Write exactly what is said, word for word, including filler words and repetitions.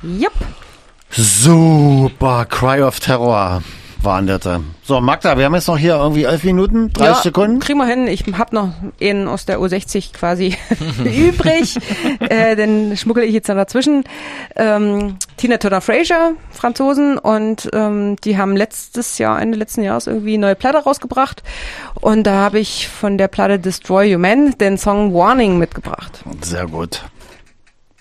Jupp. Super, Cry of Terror waren das. So, Magda, wir haben jetzt noch hier irgendwie elf Minuten, dreißig ja, Sekunden. Kriegen wir hin. Ich hab noch einen aus der U sechzig quasi übrig. Äh, den schmuggle ich jetzt dann dazwischen. Ähm, Tina Turner Fraser, Franzosen, und ähm, die haben letztes Jahr, Ende letzten Jahres irgendwie neue Platte rausgebracht. Und da habe ich von der Platte Destroy You Man den Song Warning mitgebracht. Sehr gut.